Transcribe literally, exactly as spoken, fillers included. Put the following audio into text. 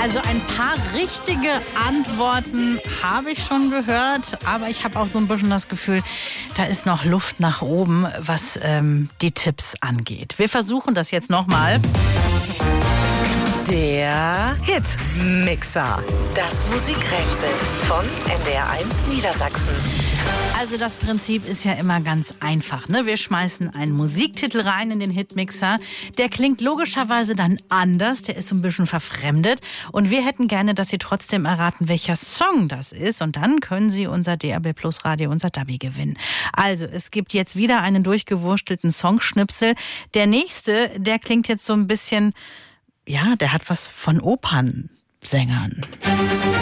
Also ein paar richtige Antworten habe ich schon gehört, aber ich habe auch so ein bisschen das Gefühl, da ist noch Luft nach oben, was ähm, die Tipps angeht. Wir versuchen das jetzt nochmal. Der Hitmixer. Das Musikrätsel von N D R eins Niedersachsen. Also das Prinzip ist ja immer ganz einfach, ne? Wir schmeißen einen Musiktitel rein in den Hitmixer. Der klingt logischerweise dann anders, der ist so ein bisschen verfremdet. Und wir hätten gerne, dass Sie trotzdem erraten, welcher Song das ist. Und dann können Sie unser D A B Plus Radio, unser Dabi gewinnen. Also es gibt jetzt wieder einen durchgewurstelten Songschnipsel. Der nächste, der klingt jetzt so ein bisschen, ja, der hat was von Opernsängern.